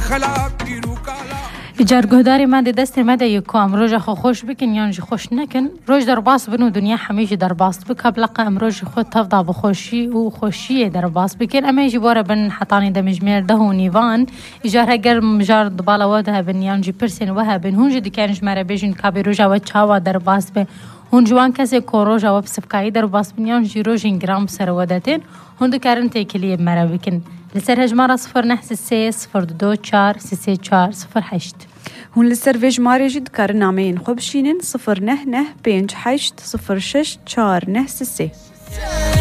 جارگهداری من دست مده یکم روز خو خوش بکن یا نج خوش نکن روز در باس بنو دنیا همیشه در باس بک بلق امروز خود تفضل بخوشی و خوشی در باس بکن اما جواره بن حطانی دمجمر ده و نیوان اجار هگر مجار دبالا وده بن یا نج پرسن وه بن هونج دیکنش مره بجن کابی روز و چاوا در باس به هون جوان کسی کوروج و بسفکایی در باس بن یا نج روز اینگرام سر وداتین هون دکارن تکلیه مره بکن لسر هجمار 0930243408 هون لسر ویجماری جد کار نامین خوب شینن 0995806493